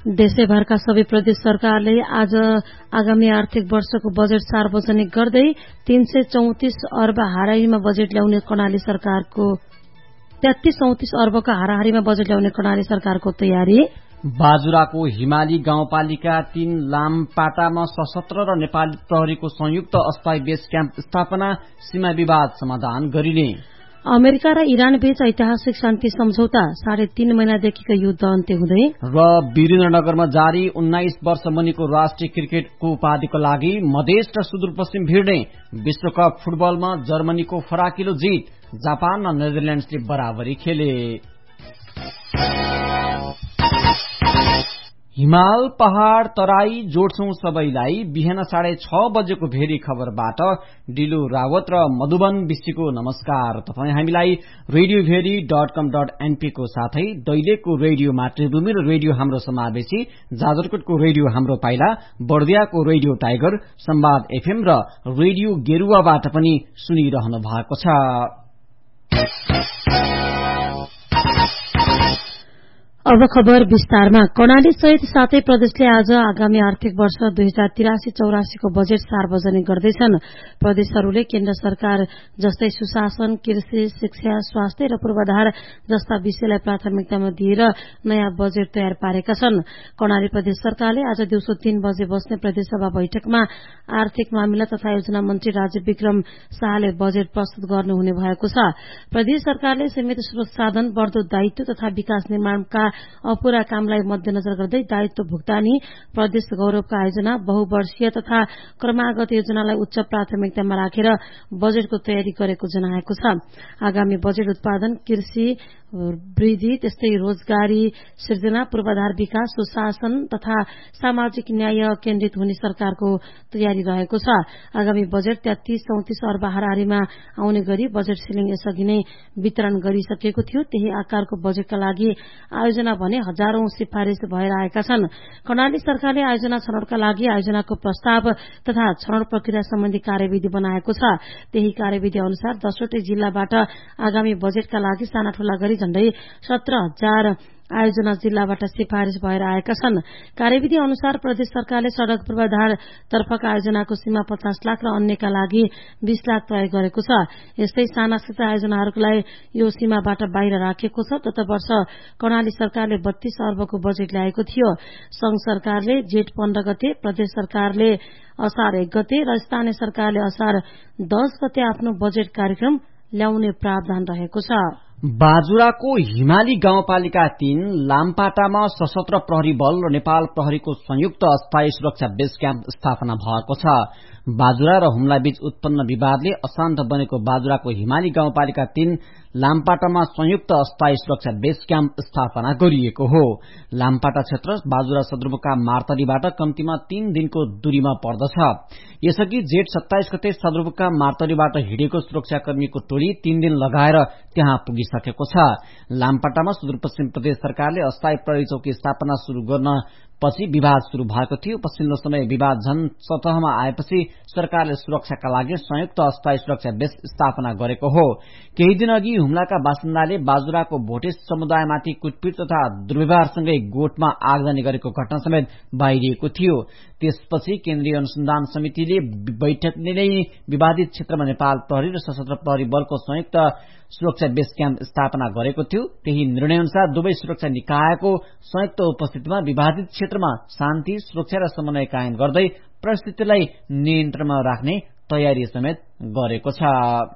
देशैभरका सबै प्रदेश सरकारले आज आगामी आर्थिक वर्षको बजेट सार्वजनिक गर्दै 334 अर्ब हाराहारीमा बजेट ल्याउने कर्णाली सरकारको 33-34 अर्बको हाराहारीमा बजेट ल्याउने कर्णाली सरकारको तयारी। बाजुराको हिमाली गाउँपालिका 3 लामपाटामा सशस्त्र र नेपाली प्रहरीको संयुक्त अस्थायी बेस क्याम्प स्थापना, सीमा विवाद समाधान गरिने। अमेरिका र इरान बीच ऐतिहासिक शान्ति सम्झौता, 3.5 महिनादेखिको युद्ध अन्त्य हुँदै। र वीरेन्द्रनगरमा जारी 19 वर्ष मुनिको राष्ट्रिय क्रिकेटको उपाधिको लागि मधेस र सुदूरपश्चिम भिड्ने। विश्वकप फुटबलमा जर्मनीको फराकिलो जित, जापान र नेदरल्याण्ड्सले बराबरी खेले। हिमाल पहाड़ तराई जोड्छौं सबैलाई। बिहान 6:30 बजेको भेरी खबरबाट डिलु रावत र मधुबन विशीको नमस्कार। तपाई हामीलाई radioveri.com.np को साथै दैलेखको रेडियो मातृभूमि र रेडियो हाम्रो समावेशी, जाजरकोटको रेडियो हाम्रो पाइला, बर्दियाको रेडियो टाइगर, संवाद एफएम र रेडियो गेरुवाबाट पनि सुनिरहनु भएको छ। अब खबर विस्तारमा। कर्णाली सहित 7 प्रदेशले आज आगामी आर्थिक वर्ष 2083-84 को बजेट सार्वजनिक गर्दैछन्। प्रदेशहरूले केन्द्र सरकार जस्तै सुशासन, कृषि, शिक्षा, स्वास्थ्य र पूर्वाधार जस्ता विषयलाई प्राथमिकतामा दिएर नयाँ बजेट तयार पारेका छन्। कर्णाली प्रदेश सरकारले आज दिउँसो 3 बजे बस्ने प्रदेशसभा बैठकमा आर्थिक मामिला तथा योजना मन्त्री राजीव विक्रम शाहले बजेट प्रस्तुत गर्नुहुने भएको छ। प्रदेश सरकारले सीमित स्रोत साधन, बढ़दो दायित्व तथा विकास निर्माणका अपूरा कामलाई मध्यनजर गर्दै दायित्व भुक्तानी, प्रदेश गौरवका आयोजना, बहुवर्षीय तथा क्रमागत योजनालाई उच्च प्राथमिकतामा राखेर बजेटको तयारी गरेको जनाएको छ। आगामी बजेट उत्पादन, कृषि वृद्धि, त्यस्तै रोजगारी सृजना, पूर्वाधार विकास, सुशासन तथा सामाजिक न्याय केन्द्रित हुने सरकारको तयारी रहेको छ। आगामी बजेट 33-34 अर्ब हाराहारीमा आउने गरी बजेट सिलिङ यसअघि नै वितरण गरिसकेको थियो। त्यही आकारको बजेटका लागि आयोजना भने हजारौं सिफारिश भएर आएका छन्। कर्णाली सरकारले आयोजना छनौटका लागि आयोजनाको प्रस्ताव तथा छनौट प्रक्रिया सम्बन्धी कार्यविधि बनाएको छ। त्यही कार्यविधि अनुसार 10वटै जिल्लाबाट आगामी बजेटका लागि साना ठूला गरी झण्डै 17,000 आयोजना जिल्लाबाट सिफारिश भएर आएका छन्। कार्यविधि अनुसार प्रदेश सरकारले सड़क पूर्वाधार तर्फका आयोजनाको सीमा 50 लाख र अन्यका लागि 20 लाख तय गरेको छ। यस्तै साना साना आयोजनाहरूलाई यो सीमाबाट बाहिर राखेको छ। गत वर्ष कर्णाली सरकारले 32 अर्बको बजेट ल्याएको थियो। संघ सरकारले जेठ 15 गते, प्रदेश सरकारले असार 1 गते र स्थानीय सरकारले असार 10 गते आफ्नो बजेट कार्यक्रम ल्याउने प्रावधान रहेको छ। बाजुराको हिमाली गाउँपालिका 3 लामपाटामा सशस्त्र प्रहरी बल र नेपाल प्रहरीको संयुक्त अस्थायी सुरक्षा बेस क्याम्प स्थापना भएको छ। बाजुरा र हुम्ला बीच उत्पन्न विवादले अशान्त बनेको बाजुराको हिमाली गाउँपालिका 3 लामपाटामा संयुक्त अस्थायी सुरक्षा बेस क्याम्प स्थापना गरिएको हो। लामपाटा क्षेत्र बाजुरा सदरमुकाम मार्तलीबाट कम्तीमा 3 दिनको दूरीमा पर्दछ। यसअघि जेठ 27 गते सदरमुकाम मार्तलीबाट हिँडेको सुरक्षाकर्मीको टोली 3 दिन लगाएर त्यहाँ पुगिसकेको छ। लामपाटामा सुदूरपश्चिम प्रदेश सरकारले अस्थायी प्रहरी चौकी स्थापना शुरू गर्न पछि विवाद शुरू भएको थियो। पछिल्लो समय विवाद झन सतहमा आएपछि सरकारले सुरक्षाका लागि संयुक्त अस्थायी सुरक्षा बेस स्थापना गरेको हो। केही दिन अघि हुम्लाका बासिन्दाले बाजुराको भोटे समुदायमाथि कुटपिट तथा दुर्व्यवहारसँगै गोठमा आगजनी गरेको घटना समेत बाहिरिएको थियो। त्यसपछि केन्द्रीय अनुसन्धान समितिले बैठकले नै विवादित क्षेत्रमा नेपाल प्रहरी र सशस्त्र प्रहरी बलको संयुक्त सुरक्षा बेस क्याम्प स्थापना गरेको थियो। त्यही निर्णय अनुसार दुवै सुरक्षा निकायको संयुक्त उपस्थितिमा विवादित क्षेत्रमा शान्ति, सुरक्षा र समन्वय कायम गर्दै परिस्थितिलाई नियन्त्रणमा राख्ने तयारी समेत गरेको छ।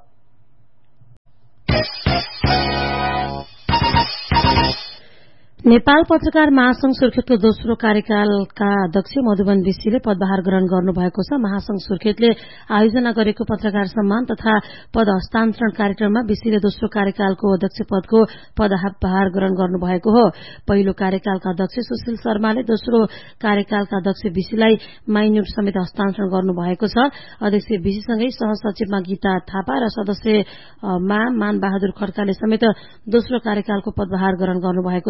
नेपाल पत्रकार महासंघ सुर्खेतको दोस्रो कार्यकालका अध्यक्ष मधुबन विशीले पदभार ग्रहण गर्नुभएको छ। महासंघ सुर्खेतले आयोजना गरेको पत्रकार सम्मान तथा पद हस्तान्तरण कार्यक्रममा विशीले दोस्रो कार्यकालको अध्यक्ष पदको पदभार ग्रहण गर्नुभएको हो। पहिलो कार्यकालका अध्यक्ष सुशील शर्माले दोस्रो कार्यकालका अध्यक्ष विशीलाई माइन्युट समेत हस्तान्तरण गर्नुभएको छ। अध्यक्ष विशीसँगै सहसचिवमा गीता थापा र सदस्यमा मान बहादुर खड्काले समेत दोस्रो कार्यकालको पदभार ग्रहण गर्नुभएको छ।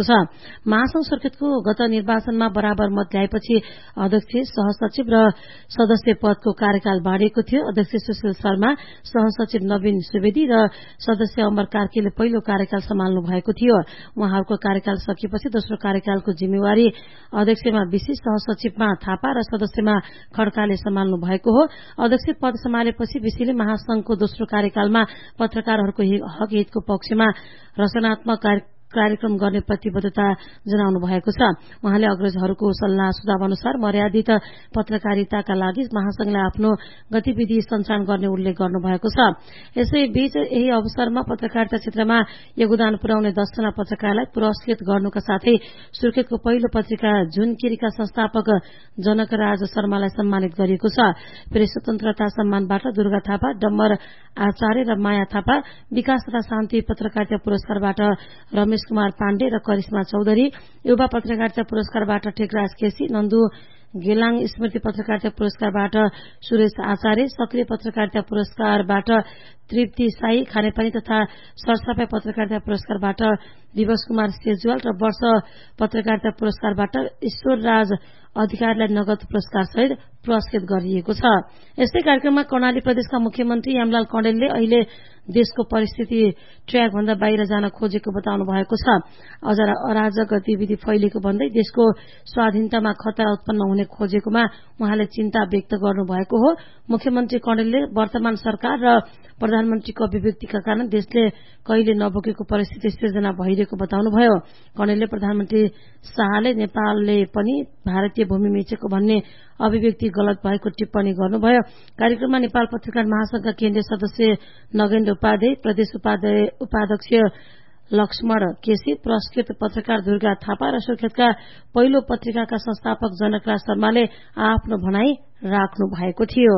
महासंघ सुर्खेतको गत निर्वाचनमा बराबर मत ल्याएपछि अध्यक्ष, सहसचिव र सदस्य पदको कार्यकाल बाँडिएको थियो। अध्यक्ष सुशील शर्मा, सहसचिव नवीन सुवेदी र सदस्य अमर कार्कीले पहिलो कार्यकाल सम्हाल्नु भएको थियो। उहाँहरूको कार्यकाल सकिएपछि दोस्रो कार्यकालको जिम्मेवारी अध्यक्षमा विशेष, सहसचिवमा थापा र सदस्यमा खड्काले सम्हाल्नु भएको हो। अध्यक्ष पद सम्हालेपछि विसीले महासंघको दोस्रो कार्यकालमा पत्रकारहरूको हक हितको पक्षमा रचनात्मक कार्यक्रम गर्ने प्रतिबद्धता जनाउनु भएको छ। उहाँले अग्रजहरूको सल्लाह सुझाव अनुसार मर्यादित पत्रकारिताका लागि महासंघले आफ्नो गतिविधि सञ्चालन गर्ने उल्लेख गर्नुभएको छ। यसैबीच यही अवसरमा पत्रकारिता क्षेत्रमा योगदान पुर्याउने 10 जना पत्रकारलाई पुरस्कृत गर्नुका साथै सुर्खेतको पहिलो पत्रिका जुनकिरीका संस्थापक जनकराज शर्मालाई सम्मानित गरिएको छ। प्रेस स्वतन्त्रता सम्मानबाट दुर्गा थापा, डम्बर आचार्य र माया थापा, विकास तथा शान्ति पत्रकारिता पुरस्कारबाट रमेश कुमार पाण्डे र करिश्मा चौधरी, युवा पत्रकारिता पुरस्कारबाट टेकराज केसी, नन्दु गेलाङ स्मृति पत्रकारिता पुरस्कारबाट सुरेश आचार्य, सक्रिय पत्रकारिता पुरस्कारबाट तृप्ति साई, खानेपानी तथा सरसफाई पत्रकारिता पुरस्कारबाट दिवस कुमार सेजुवाल र वर्ष पत्रकारिता पुरस्कारबाट ईश्वरराज अधिकारीलाई नगद पुरस्कार सहित पुरस्कृत गरिएको छ। यस्तै कार्यक्रममा कर्णाली प्रदेशका मुख्यमन्त्री यामलाल कौडेलले अहिले देशको परिस्थिति ट्र्याक भन्दा बाहिर जान खोजेको बताउनु भएको छ। अझ अराजक गतिविधि फैलिएको भन्दै देशको स्वाधीनतामा खतरा उत्पन्न हुने खोजेकोमा उहाँले चिन्ता व्यक्त गर्नुभएको हो। मुख्यमन्त्री कौडेलले वर्तमान सरकार र प्रधानमन्त्रीको अभिव्यक्तिका कारण देशले कहिले नभोगेको परिस्थिति सिर्जना भइरहेको बताउनुभयो। कौडेलले प्रधानमन्त्री शाहले नेपालले पनि भारतीय भूमि मिचेको भन्ने अभिव्यक्ति गलत भएको टिप्पणी गर्नुभयो। कार्यक्रममा नेपाल पत्रकार महासंघका केन्द्रीय सदस्य नगेन्द्र उपाध्याय, प्रदेश उपाध्यक्ष लक्ष्मण केसी, पुरस्कृत पत्रकार दुर्गा थापा र सुर्खेतका पहिलो पत्रिकाका संस्थापक जनकराज शर्माले आफ्नो भनाई राख्नु भएको थियो।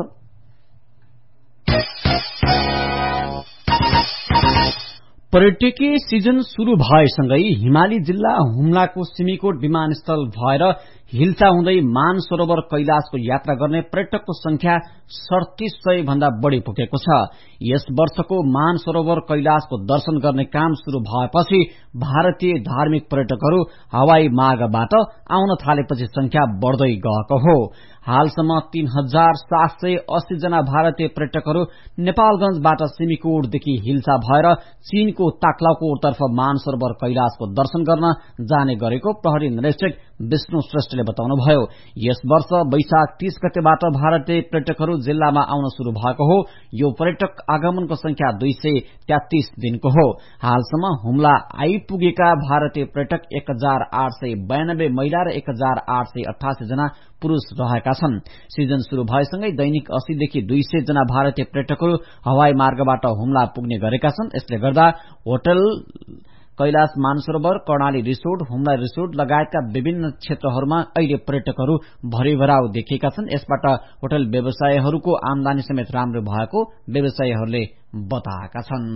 पर्यटकीय सिजन शुरू भएसँगै हिमाली जिल्ला हुम्लाको सिमीकोट विमानस्थल भएर हिल्सा हुँदै मानसरोवर कैलाशको यात्रा गर्ने पर्यटकको संख्या 3700 भन्दा बढ़ी पुगेको छ। यस वर्षको मानसरोवर कैलाशको दर्शन गर्ने काम शुरू भएपछि भारतीय धार्मिक पर्यटकहरू हवाई मार्गबाट आउन थालेपछि संख्या बढ्दै गएको हो। हालसम्म 3780 जना भारतीय पर्यटकहरू नेपालगंजबाट सिमीकोटदेखि हिल्सा भएर चीनको ताक्लाकोटतर्फ मानसरोवर कैलाशको दर्शन गर्न जाने गरेको प्रहरी निरीक्षक विष्णु श्रेष्ठले बताउनुभयो। यस वर्ष वैशाख 30 गतेबाट भारतीय पर्यटकहरू जिल्लामा आउन शुरू भएको हो। यो पर्यटक आगमनको संख्या 233 दिनको हो। हालसम्म हुम्ला आइपुगेका भारतीय पर्यटक 1892 महिला र 1888 जना पुरूष रहेका छन्। सिजन शुरू भएसँगै दैनिक 80 देखि 200 जना भारतीय पर्यटकहरू हवाई मार्गबाट हुम्ला पुग्ने गरेका छन्। यसले गर्दा hotel Kailash Mansarovar, Karnali resort, Humla resort लगायतका विभिन्न क्षेत्रहरूमा अहिले पर्यटकहरू भरिभराउ देखिएका छन्। यसबाट होटल व्यवसायीहरूको आमदानी समेत राम्रो भएको व्यवसायीहरूले बताएका छन्।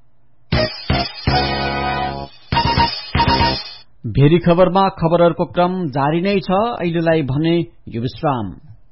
भेरी खबरमा खबरहरूको क्रम जारी नै छ। अहिलेलाई भने यो विश्राम।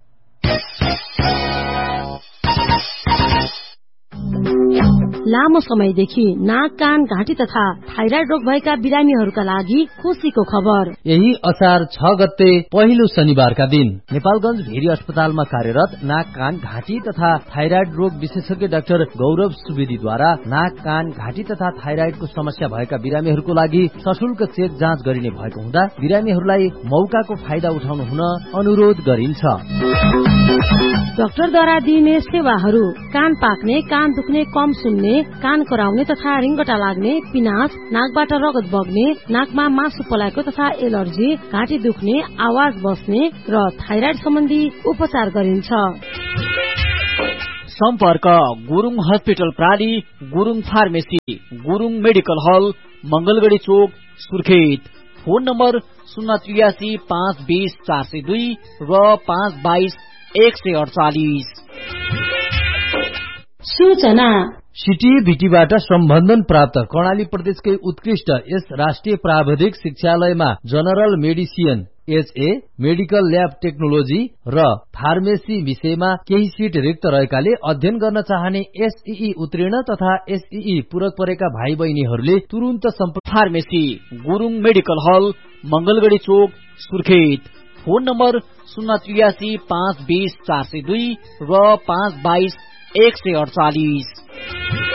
लामो समयदेखि नाक, कान, घाँटी तथा थाइराइड रोग भएका बिरामीहरूका लागि खुशीको खबर। यही असार 6 गते पहिलो शनिबारका दिन नेपालगंज भेरी अस्पतालमा कार्यरत नाक, कान, घाँटी तथा थाइराइड रोग विशेषज्ञ डाक्टर गौरव सुवेदीद्वारा नाक, कान, घाँटी तथा थाइराइडको समस्या भएका बिरामीहरूको लागि सशुल्क चेक जाँच गरिने भएको हुँदा बिरामीहरूलाई मौकाको फाइदा उठाउनु हुन अनुरोध गरिन्छ। डाक्टरद्वारा दिइने सेवाहरू: कान पाक्ने, कान दुख्ने, कम सुन्ने, कान कराउने तथा रिङ्गटा लाग्ने, पिनास, नाकबाट रगत बग्ने, नाकमा मासु पलाएको तथा एलर्जी, घाँटी दुख्ने, आवाज बस्ने र थाइराइड सम्बन्धी उपचार गरिन्छ। सम्पर्क: Gurung hospital प्राली, Gurung pharmacy, Gurung medical हल, मंगलगढ़ी चोक, सुर्खेत। फोन नम्बर 083 520 402 र 522 148। सूचना: सिटिभिटीबाट सम्बन्धन प्राप्त कर्णाली प्रदेशकै उत्कृष्ट यस राष्ट्रिय प्राविधिक शिक्षालयमा general medicine, HA, medical lab technology र फार्मेसी विषयमा केही सीट रिक्त रहेकाले अध्ययन गर्न चाहने एसईई उत्तीर्ण तथा एसईई पूरक परेका भाइ बहिनीहरूले तुरुन्त सम्पर्क। फार्मेसी गुरुङ मेडिकल हल, मंगलगढ़ी चोक, सुर्खेत। फोन नम्बर 083 520 402 र 522 148।